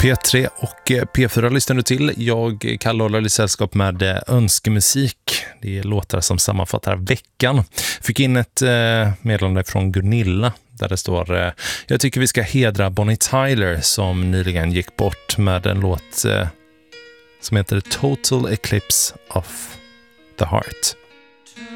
P3 och P4 lyssnar du till. Jag kallar i sällskap med önskemusik. Det är låtar som sammanfattar veckan. Fick in ett meddelande från Gunilla där det står jag tycker vi ska hedra Bonnie Tyler som nyligen gick bort med en låt som heter Total Eclipse of the Heart.